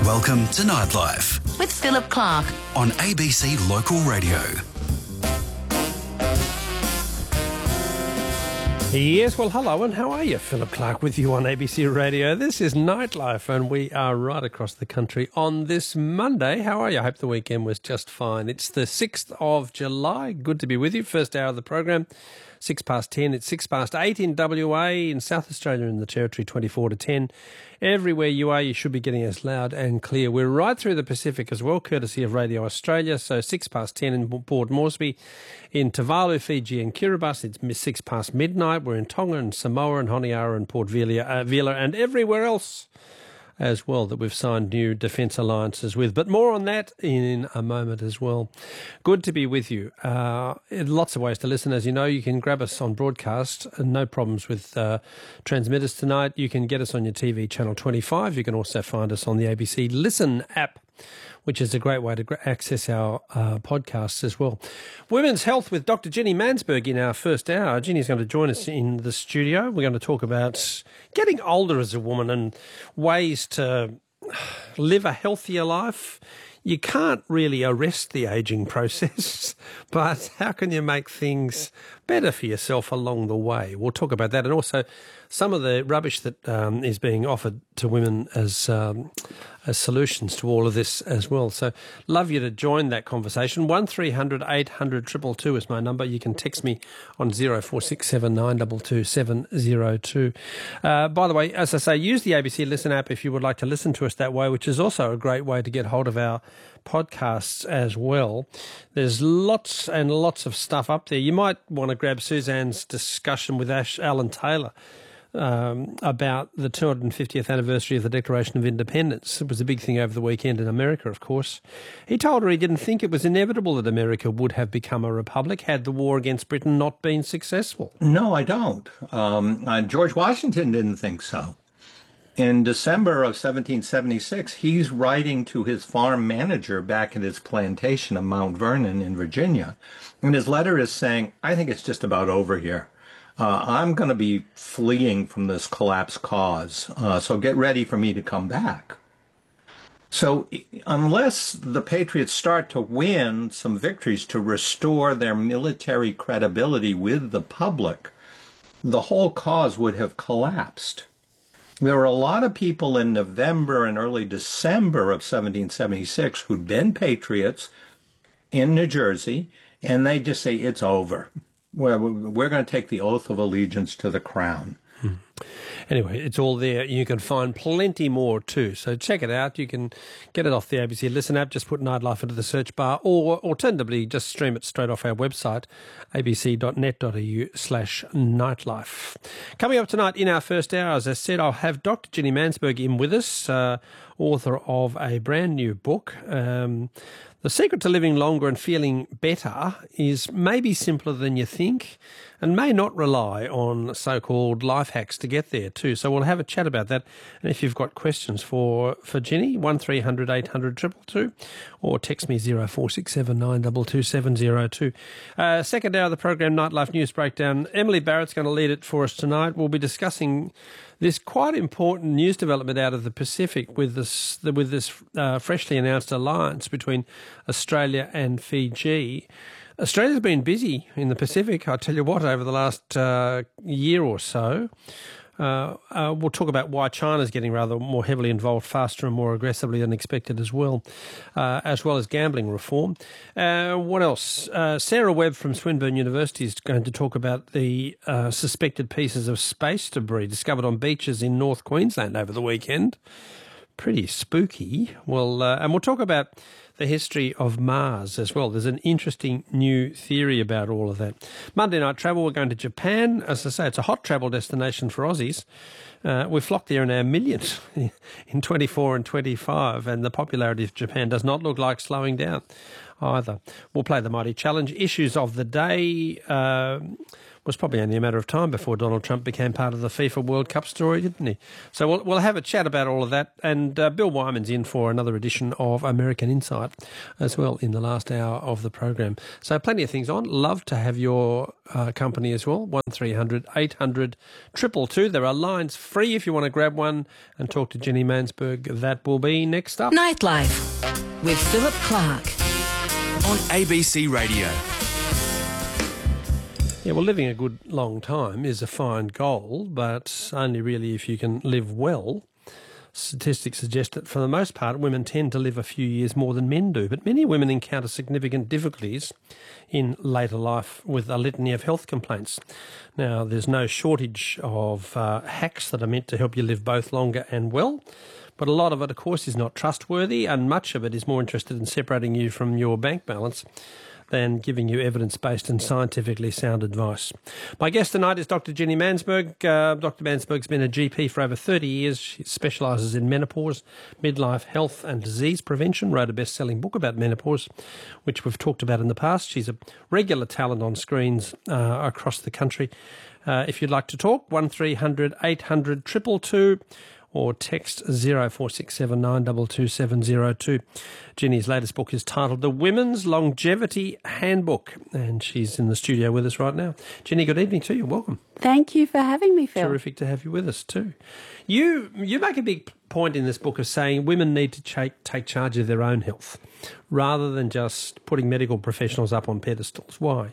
Welcome to Nightlife with Philip Clark on ABC Local Radio. Yes, well, hello, and how are you? Philip Clark with you on ABC Radio. This is Nightlife, and we are right across the country on this Monday. How are you? I hope the weekend was just fine. It's the 6th of July. Good to be with you. First hour of the program, 6 past 10. It's 6 past 8 in WA, in South Australia, in the Territory, 24 to 10. Everywhere you are, you should be getting us loud and clear. We're right through the Pacific as well, courtesy of Radio Australia. So 6 past 10 in Port Moresby, in Tuvalu, Fiji and Kiribati. It's 6 past midnight. We're in Tonga and Samoa and Honiara and Port Vila and everywhere else as well that we've signed new defence alliances with. But more on that in a moment as well. Good to be with you. Lots of ways to listen. As you know, you can grab us on broadcast. No problems with transmitters tonight. You can get us on your TV, Channel 25. You can also find us on the ABC Listen app, which is a great way to access our podcasts as well. Women's Health with Dr. Jenny Mansberg in our first hour. Jenny's going to join us in the studio. We're going to talk about getting older as a woman and ways to live a healthier life. You can't really arrest the ageing process, but how can you make things better for yourself along the way? We'll talk about that, and also some of the rubbish that is being offered to women as solutions to all of this as well. So love you to join that conversation. 1300 800 222 is my number. You can text me on 0467 922 702. By the way, as I say, use the ABC Listen app if you would like to listen to us that way, which is also a great way to get hold of our podcasts as well. There's lots and lots of stuff up there. You might want to grab Suzanne's discussion with Alan Taylor about the 250th anniversary of the Declaration of Independence. It was a big thing over the weekend in America, of course. He told her he didn't think it was inevitable that America would have become a republic had the war against Britain not been successful. No, I don't. George Washington didn't think so. In December of 1776, he's writing to his farm manager back at his plantation of Mount Vernon in Virginia. And his letter is saying, I think it's just about over here. I'm going to be fleeing from this collapse cause, so get ready for me to come back. So unless the Patriots start to win some victories to restore their military credibility with the public, the whole cause would have collapsed. There were a lot of people in November and early December of 1776 who'd been patriots in New Jersey, and they just say, it's over. We're going to take the oath of allegiance to the crown. Anyway, it's all there. You can find plenty more too. So check it out. You can get it off the ABC Listen app. Just put Nightlife into the search bar, or alternatively, just stream it straight off our website, abc.net.au/nightlife. Coming up tonight in our first hour, as I said, I'll have Dr. Jenny Mansberg in with us, author of a brand new book. The secret to living longer and feeling better is maybe simpler than you think, and may not rely on so-called life hacks to get there too. So we'll have a chat about that. And if you've got questions for Jenny, 1300 800 222, or text me 0467 922 702. Second hour of the program, Nightlife News Breakdown. Emily Barrett's going to lead it for us tonight. We'll be discussing this quite important news development out of the Pacific with this freshly announced alliance between Australia and Fiji. Australia's been busy in the Pacific, I tell you what, over the last year or so. We'll talk about why China's getting rather more heavily involved, faster and more aggressively than expected as well as gambling reform. What else? Sarah Webb from Swinburne University is going to talk about the suspected pieces of space debris discovered on beaches in North Queensland over the weekend. Pretty spooky. And we'll talk about the history of Mars as well. There's an interesting new theory about all of that. Monday night travel, we're going to Japan. As I say, it's a hot travel destination for Aussies. We flocked there in our millions in 24 and 25, and the popularity of Japan does not look like slowing down either. We'll play the Mighty Challenge. Issues of the day. was probably only a matter of time before Donald Trump became part of the FIFA World Cup story, didn't he? So we'll have a chat about all of that. And Bill Wyman's in for another edition of American Insight as well in the last hour of the program. So plenty of things on. Love to have your company as well. 1300 800 222. There are lines free if you want to grab one and talk to Jenny Mansberg. That will be next up. Nightlife with Philip Clark On ABC Radio. Yeah, well, living a good long time is a fine goal, but only really if you can live well. Statistics suggest that for the most part, women tend to live a few years more than men do, but many women encounter significant difficulties in later life with a litany of health complaints. Now, there's no shortage of hacks that are meant to help you live both longer and well, but a lot of it, of course, is not trustworthy, and much of it is more interested in separating you from your bank balance than giving you evidence-based and scientifically sound advice. My guest tonight is Dr. Jenny Mansberg. Dr. Mansberg's been a GP for over 30 years. She specialises in menopause, midlife health and disease prevention, wrote a best-selling book about menopause, which we've talked about in the past. She's a regular talent on screens across the country. If you'd like to talk, 1300 800 222 or text 0467 922 702. Jenny's latest book is titled The Women's Longevity Handbook, and she's in the studio with us right now. Jenny, good evening to you. Welcome. Thank you for having me, Phil. Terrific to have you with us too. You make a big point in this book of saying women need to take charge of their own health rather than just putting medical professionals up on pedestals. Why?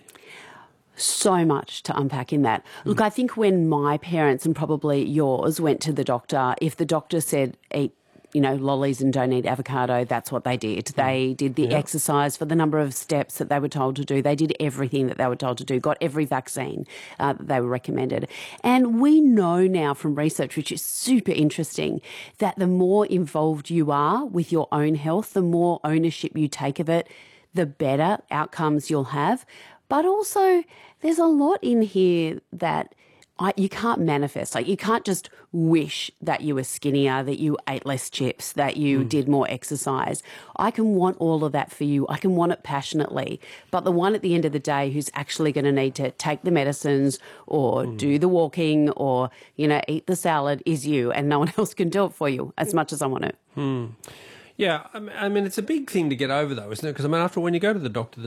So much to unpack in that. Look, I think when my parents and probably yours went to the doctor, if the doctor said eat, lollies and don't eat avocado, that's what they did. They did the exercise for the number of steps that they were told to do. They did everything that they were told to do, got every vaccine that they were recommended. And we know now from research, which is super interesting, that the more involved you are with your own health, the more ownership you take of it, the better outcomes you'll have. But also, there's a lot in here that you can't manifest. Like, you can't just wish that you were skinnier, that you ate less chips, that you did more exercise. I can want all of that for you. I can want it passionately. But the one at the end of the day who's actually going to need to take the medicines or do the walking or, eat the salad is you, and no one else can do it for you as much as I want to. Yeah, I mean, it's a big thing to get over, though, isn't it? Because, after when you go to the doctor, the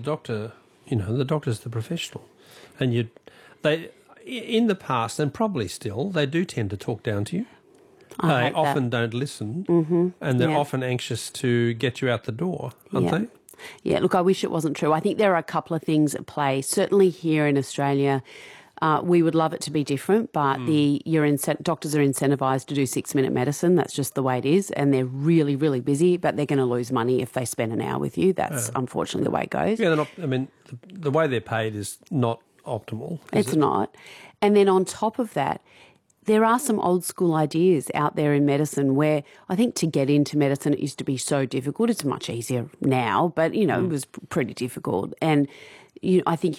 doctor's the professional. And they, in the past, and probably still, they do tend to talk down to you. They often don't listen, and they're often anxious to get you out the door, aren't they? Yeah, look, I wish it wasn't true. I think there are a couple of things at play. Certainly here in Australia, we would love it to be different, but doctors are incentivised to do 6-minute medicine. That's just the way it is, and they're really, really busy, but they're going to lose money if they spend an hour with you. That's unfortunately the way it goes. Yeah, they're not, the way they're paid is not optimal. It's not. And then on top of that, there are some old school ideas out there in medicine where I think to get into medicine, it used to be so difficult. It's much easier now, but, it was pretty difficult. And I think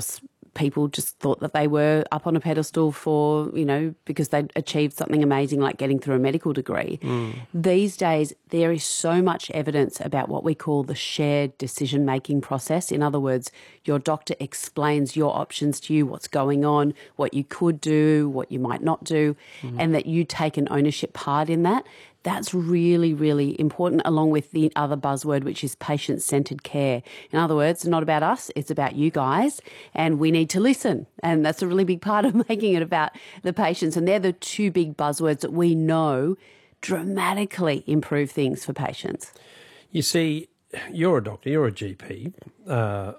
people just thought that they were up on a pedestal for, because they'd achieved something amazing like getting through a medical degree. These days, there is so much evidence about what we call the shared decision-making process. In other words, your doctor explains your options to you, what's going on, what you could do, what you might not do, and that you take an ownership part in that. That's really, really important, along with the other buzzword, which is patient-centred care. In other words, it's not about us, it's about you guys, and we need to listen. And that's a really big part of making it about the patients. And they're the two big buzzwords that we know dramatically improve things for patients. You see, you're a doctor, you're a GP. The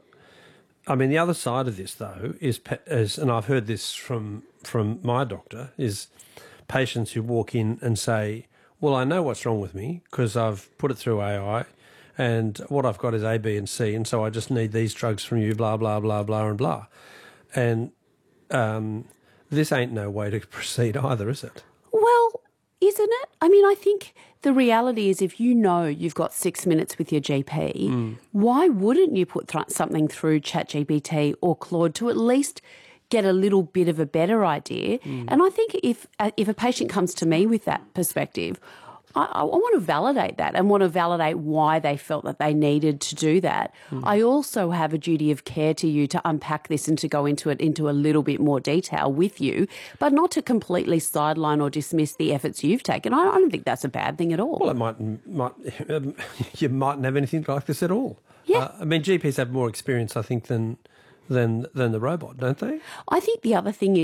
other side of this, though, is and I've heard this from my doctor, is patients who walk in and say, well, I know what's wrong with me because I've put it through AI and what I've got is A, B and C, and so I just need these drugs from you, blah, blah, blah, blah and blah. And this ain't no way to proceed either, is it? Well, isn't it? I think the reality is if you've got 6 minutes with your GP, why wouldn't you put something through ChatGPT or Claude to at least get a little bit of a better idea? And I think if a patient comes to me with that perspective, I want to validate that and want to validate why they felt that they needed to do that. I also have a duty of care to you to unpack this and to go into it into a little bit more detail with you, but not to completely sideline or dismiss the efforts you've taken. I don't think that's a bad thing at all. Well, you mightn't have anything like this at all. Yeah. I mean, GPs have more experience, I think, than the robot, don't they? I think the other thing